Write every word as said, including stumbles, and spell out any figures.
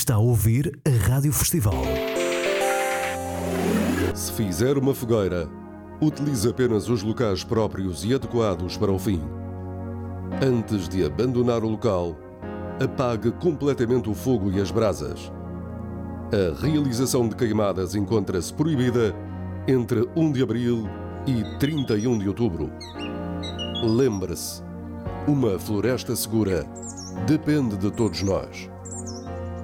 Está a ouvir a Rádio Festival. Se fizer uma fogueira, utilize apenas os locais próprios e adequados para o fim. Antes de abandonar o local, apague completamente o fogo e as brasas. A realização de queimadas encontra-se proibida entre primeiro de abril e trinta e um de outubro. Lembre-se, uma floresta segura depende de todos nós.